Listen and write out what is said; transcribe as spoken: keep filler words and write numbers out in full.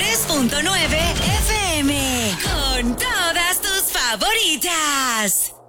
tres punto nueve F M. Con todas tus favoritas.